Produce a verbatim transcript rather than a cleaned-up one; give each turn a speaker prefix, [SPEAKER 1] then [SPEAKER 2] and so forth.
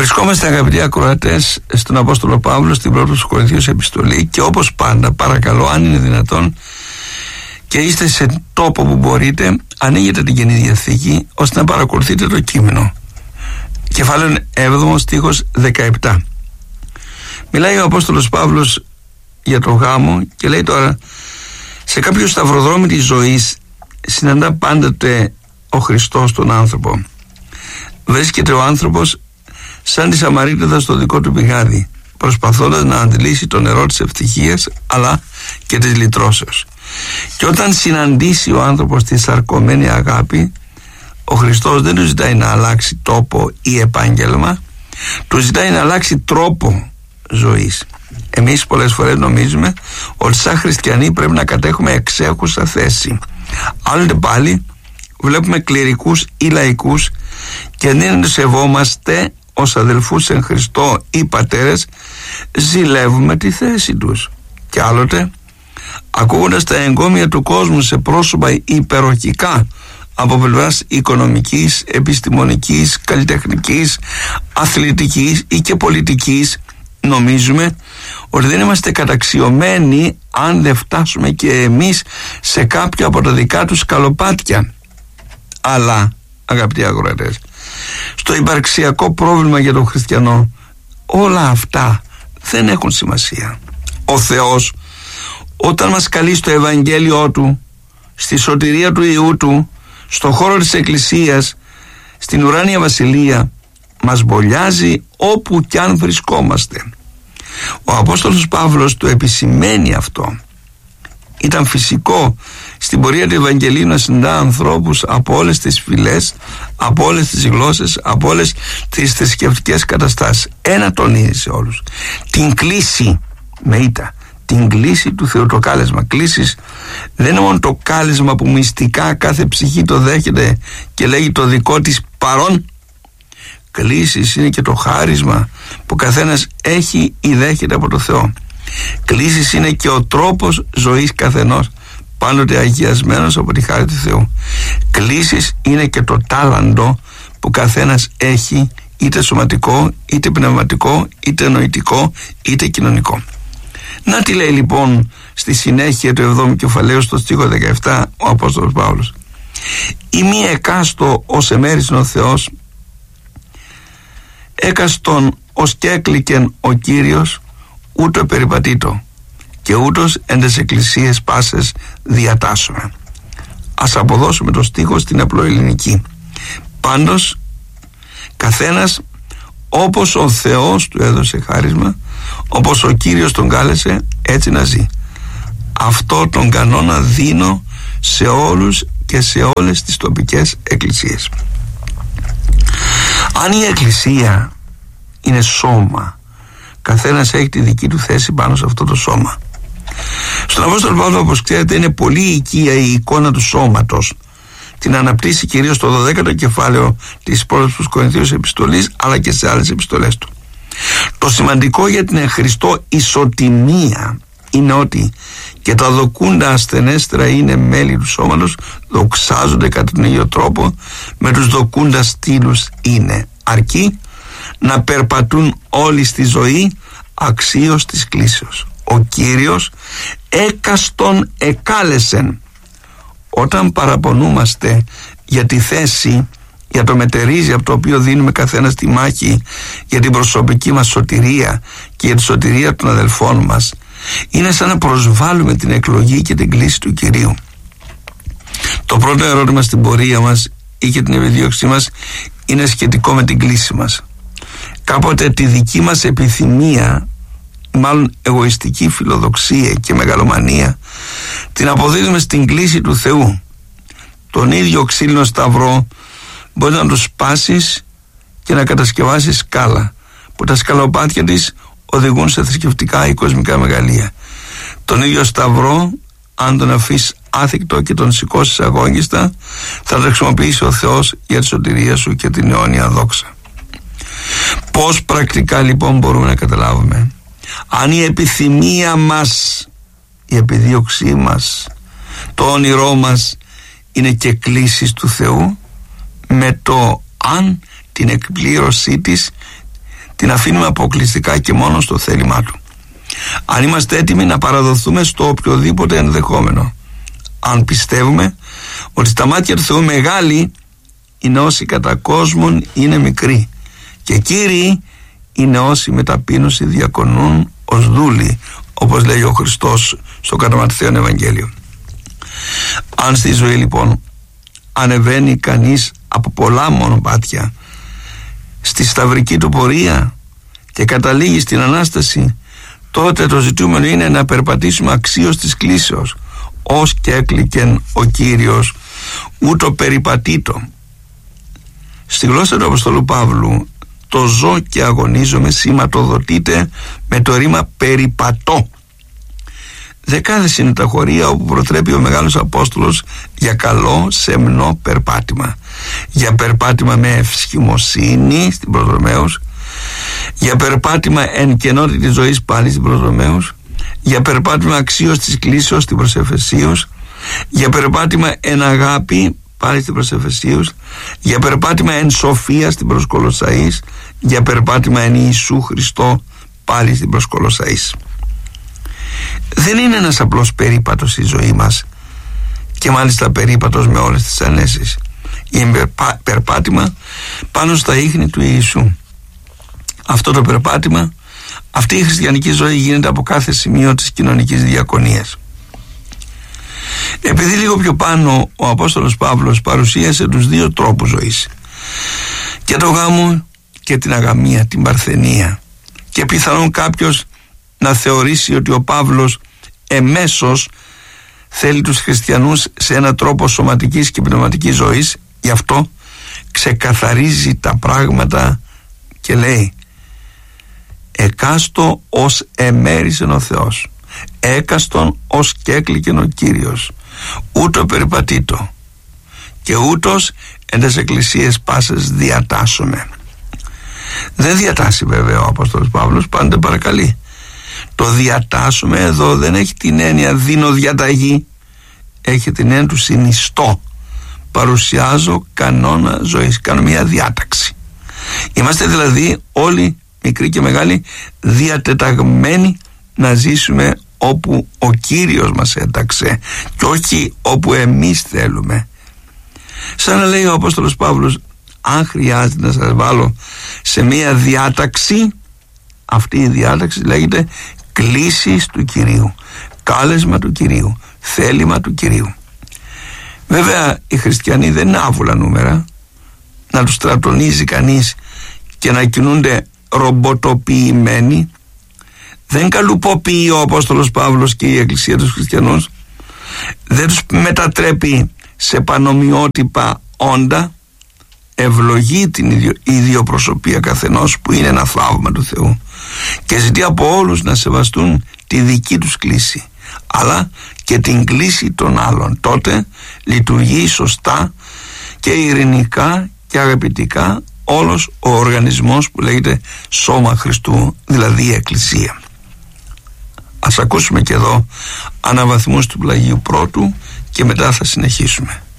[SPEAKER 1] Βρισκόμαστε, αγαπητοί ακροατές, στον Απόστολο Παύλο, στην πρώτη στους Κορινθίους επιστολή, και όπως πάντα παρακαλώ, αν είναι δυνατόν και είστε σε τόπο που μπορείτε, ανοίγετε την Καινή Διαθήκη ώστε να παρακολουθείτε το κείμενο. Κεφάλαιο έβδομο, στίχος δεκαεπτά. Μιλάει ο Απόστολος Παύλος για το γάμο και λέει τώρα: σε κάποιο σταυροδρόμι της ζωής συναντά πάντοτε ο Χριστός τον άνθρωπο. Βρίσκεται ο άνθρωπος σαν τη Σαμαρίτιδα στο δικό του πηγάδι, προσπαθώντας να αντιλήσει το νερό της ευτυχίας αλλά και της λυτρώσεως. Και όταν συναντήσει ο άνθρωπος τη σαρκωμένη αγάπη, ο Χριστός δεν του ζητάει να αλλάξει τόπο ή επάγγελμα, του ζητάει να αλλάξει τρόπο ζωής. Εμείς πολλές φορές νομίζουμε ότι σαν χριστιανοί πρέπει να κατέχουμε εξέχουσα θέση. Άλλοτε πάλι βλέπουμε κληρικούς ή λαϊκούς και δεν σεβόμαστε ως αδελφούς εν Χριστώ ή πατέρες, ζηλεύουμε τη θέση τους. Και άλλοτε, ακούγοντας τα εγκόμια του κόσμου σε πρόσωπα υπεροχικά από πλευράς οικονομικής, επιστημονικής, καλλιτεχνικής, αθλητικής ή και πολιτικής, νομίζουμε ότι δεν είμαστε καταξιωμένοι αν δεν φτάσουμε και εμείς σε κάποια από τα δικά τους σκαλοπάτια. Αλλά, αγαπητοί ακροατές, στο υπαρξιακό πρόβλημα για τον χριστιανό όλα αυτά δεν έχουν σημασία. Ο Θεός, όταν μας καλεί στο Ευαγγέλιό Του, στη σωτηρία του Υιού Του, στο χώρο της Εκκλησίας, στην ουράνια βασιλεία, μας μπολιάζει όπου κι αν βρισκόμαστε. Ο Απόστολος Παύλος το επισημαίνει αυτό. Ήταν φυσικό στην πορεία του Ευαγγελίου να συναντά ανθρώπους από όλες τις φυλές, από όλες τις γλώσσες, από όλες τις θρησκευτικές καταστάσεις. Ένα τονίζει σε όλους: την κλίση με ήττα, την κλίση του Θεού. Το κάλεσμα κλίσης δεν είναι μόνο το κάλεσμα που μυστικά κάθε ψυχή το δέχεται και λέγει το δικό της παρόν. Κλίσης είναι και το χάρισμα που καθένας έχει ή δέχεται από το Θεό. Κλίσης είναι και ο τρόπος ζωής καθενός, πάντοτε αγιασμένος από τη χάρη του Θεού. Κλίσης είναι και το τάλαντο που καθένας έχει, είτε σωματικό, είτε πνευματικό, είτε νοητικό, είτε κοινωνικό. Να τι λέει λοιπόν στη συνέχεια του εβδόμου κεφαλαίου στο στίχο δεκαεπτά ο Απόστολος Παύλος: «Ή μη εκάστο ως εμέρισεν ο Θεός, έκαστον ως και έκλικεν ο Κύριος, ούτω περιπατήτω, και ούτως εν τες εκκλησίες πάσες διατάσσουμε». Ας αποδώσουμε το στίχο στην απλοελληνική. Πάντως, καθένας όπως ο Θεός του έδωσε χάρισμα, όπως ο Κύριος τον κάλεσε, έτσι να ζει. Αυτό τον κανόνα δίνω σε όλους και σε όλες τις τοπικές εκκλησίες. Αν η εκκλησία είναι σώμα, καθένας έχει τη δική του θέση πάνω σε αυτό το σώμα. Στον Απόστολο Παύλο, όπως ξέρετε, είναι πολύ οικία η εικόνα του σώματος. Την αναπτύσσει κυρίως στο δωδέκατο κεφάλαιο της πρώτης στους Κορινθίους επιστολής, αλλά και σε άλλες επιστολές του. Το σημαντικό για την εν Χριστώ ισοτιμία είναι ότι και τα δοκούντα ασθενέστερα είναι μέλη του σώματος, δοξάζονται κατά τον ίδιο τρόπο με τους δοκούντα στήλους είναι, αρκεί να περπατούν όλοι στη ζωή αξίως της κλίσεως. Ο Κύριος έκαστον εκάλεσεν. Όταν παραπονούμαστε για τη θέση, για το μετερίζει από το οποίο δίνουμε καθένας τη μάχη για την προσωπική μας σωτηρία και για τη σωτηρία των αδελφών μας, είναι σαν να προσβάλλουμε την εκλογή και την κλίση του Κυρίου. Το πρώτο ερώτημα στην πορεία μας ή και την επιδίωξή μας είναι σχετικό με την κλίση μας. Κάποτε τη δική μας επιθυμία, μάλλον εγωιστική φιλοδοξία και μεγαλομανία, την αποδίδουμε στην κλίση του Θεού. Τον ίδιο ξύλινο σταυρό μπορεί να το σπάσεις και να κατασκευάσεις σκάλα, που τα σκαλοπάτια της οδηγούν σε θρησκευτικά ή κοσμικά μεγαλεία. Τον ίδιο σταυρό, αν τον αφήσεις άθικτο και τον σηκώσεις αγόγιστα, θα το χρησιμοποιήσει ο Θεός για τη σωτηρία σου και την αιώνια δόξα. Πώς πρακτικά λοιπόν μπορούμε να καταλάβουμε αν η επιθυμία μας, η επιδίωξή μας, το όνειρό μας είναι και κλίσεις του Θεού, με το αν την εκπλήρωσή της την αφήνουμε αποκλειστικά και μόνο στο θέλημά του. Αν είμαστε έτοιμοι να παραδοθούμε στο οποιοδήποτε ενδεχόμενο. Αν πιστεύουμε ότι στα μάτια του Θεού μεγάλοι είναι όσοι κατά κόσμον είναι μικροί και κύριοι είναι όσοι με ταπείνωση διακονούν ως δούλοι, όπως λέει ο Χριστός στο κατά Ματθαίον Ευαγγέλιο. Αν στη ζωή λοιπόν ανεβαίνει κανείς από πολλά μονοπάτια στη σταυρική του πορεία και καταλήγει στην Ανάσταση, τότε το ζητούμενο είναι να περπατήσουμε αξίως της κλίσεως, ως και έκλικεν ο Κύριος ούτω περιπατήτω. Στη γλώσσα του Αποστολού Παύλου το ζω και αγωνίζομαι σηματοδοτείται με το ρήμα περιπατώ. Δεκάδες είναι τα χωρία όπου προτρέπει ο Μεγάλος Απόστολος για καλό σεμνό περπάτημα, για περπάτημα με ευσχημοσύνη στην προς Ρωμαίους, για περπάτημα εν κενότητη ζωής πάλι στην προς Ρωμαίους, για περπάτημα αξίως της κλίσεως στην προς Εφεσίους, για περπάτημα εν αγάπη πάλι στην προς Εφεσίους, για περπάτημα εν σοφία στην προς Κολοσσαείς, για περπάτημα εν Ιησού Χριστώ πάλι στην προς Κολοσσαείς. Δεν είναι ένας απλός περίπατος η ζωή μας, και μάλιστα περίπατος με όλες τις ανέσεις. Είναι περπάτημα πάνω στα ίχνη του Ιησού. Αυτό το περπάτημα, αυτή η χριστιανική ζωή γίνεται από κάθε σημείο της κοινωνικής διακονίας. Επειδή λίγο πιο πάνω ο Απόστολος Παύλος παρουσίασε τους δύο τρόπους ζωής, και το γάμο και την αγαμία, την παρθενία, και πιθανόν κάποιος να θεωρήσει ότι ο Παύλος εμέσως θέλει τους χριστιανούς σε έναν τρόπο σωματικής και πνευματικής ζωής, γι' αυτό ξεκαθαρίζει τα πράγματα και λέει: εκάστο ως εμέρισεν ο Θεός, έκαστον ως κέκλικεν ο Κύριος, ούτω περιπατήτω και ούτως εν τες εκκλησίες πάσες διατάσσομαι. Δεν διατάσσει βέβαια ο Απόστολος Παύλος, πάντα παρακαλεί. Το διατάσσομαι εδώ δεν έχει την έννοια δίνω διαταγή, έχει την έννοια του συνιστώ, παρουσιάζω κανόνα ζωής, κάνω μια διάταξη. Είμαστε δηλαδή όλοι, μικροί και μεγάλοι, διατεταγμένοι να ζήσουμε όπου ο Κύριος μας έταξε και όχι όπου εμείς θέλουμε. Σαν να λέει ο Απόστολος Παύλος, αν χρειάζεται να σας βάλω σε μια διάταξη, αυτή η διάταξη λέγεται κλήσεις του Κυρίου, κάλεσμα του Κυρίου, θέλημα του Κυρίου. Βέβαια οι χριστιανοί δεν είναι άβουλα νούμερα να τους στρατονίζει κανείς και να κινούνται ρομποτοποιημένοι. Δεν καλουποποιεί ο Απόστολος Παύλος και η Εκκλησία τους χριστιανούς, δεν τους μετατρέπει σε πανομοιότυπα όντα, ευλογεί την ίδιο, ιδιοπροσωπία καθενός που είναι ένα θαύμα του Θεού και ζητεί από όλους να σεβαστούν τη δική τους κλίση αλλά και την κλίση των άλλων. Τότε λειτουργεί σωστά και ειρηνικά και αγαπητικά όλος ο οργανισμός που λέγεται Σώμα Χριστού, δηλαδή η Εκκλησία. Ας ακούσουμε και εδώ αναβαθμούς του πλαγίου πρώτου και μετά θα συνεχίσουμε.